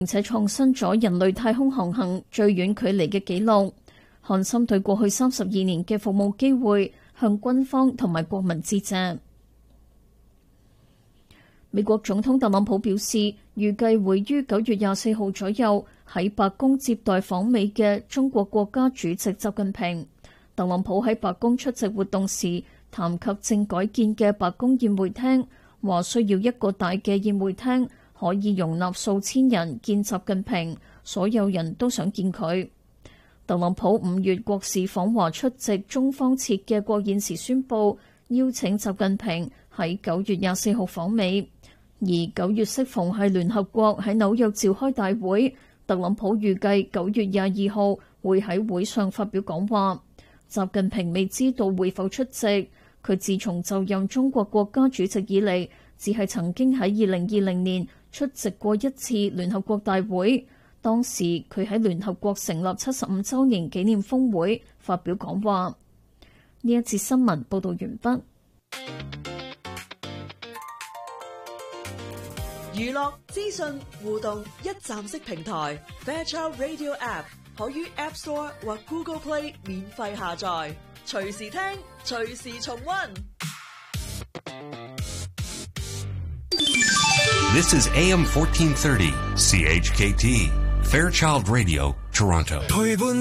並且創新咗人類太空航行最遠距離嘅紀錄。漢森對過去32年嘅服務機會向軍方同埋國民致謝。美國總統特朗普表示，預計會於9月24號左右喺白宮接待訪美嘅中國國家主席習近平。特朗普喺白宮出席活動時談及正改建嘅白宮宴會廳，話需要一個大嘅宴會廳，可以容納數千人見習近平，所有人都想見佢。特朗普5月國事訪華出席中方設嘅國宴時宣布，邀請習近平喺9月24號訪美。而9月適逢係聯合國喺紐約召開大會，特朗普預計9月22號會喺會上發表講話。習近平未知道會否出席，佢自從就任中國國家主席以嚟，只係曾經喺2020年出席過一次聯合國大會，當時佢喺聯合國成立75週年紀念峰會發表講話。呢一節新聞報導完畢。 娛樂資訊互動一站式平台 Fairchild Radio App 可於 App Store 或 Google Play 免費下載，隨時聽，隨時重溫。 This is AM 1430 CHKT Fairchild Radio Toronto。